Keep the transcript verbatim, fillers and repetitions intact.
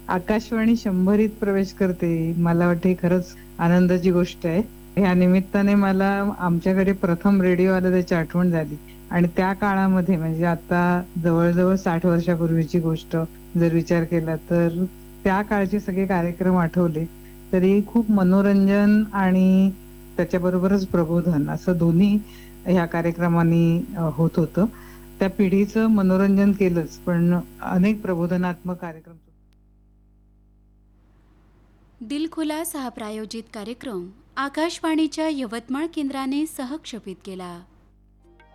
आकाशवाणी शंभरीत प्रवेश करते. मला वाटते ही खरंच आनंदाची गोष्ट आहे. ह्या निमित्ताने मला आमच्याकडे प्रथम रेडिओ आला त्याची आठवण झाली आणि त्या काळामध्ये म्हणजे आता जवळ-जवळ साठ वर्षापूर्वीची गोष्ट जर विचार केला तर त्या काळचे सगळे कार्यक्रम आठवले तरी खूप मनोरंजन आणि त्याच्याबरोबरच प्रबोधन असं दोन्ही ह्या कार्यक्रमांनी अ, होत होतं. त्या पिढीचं मनोरंजन केलंच पण अनेक प्रबोधनात्मक कार्यक्रम दिलखुलास हा प्रायोजित कार्यक्रम आकाशवाणीच्या यवतमाळ केंद्राने सहक्षेपित केला.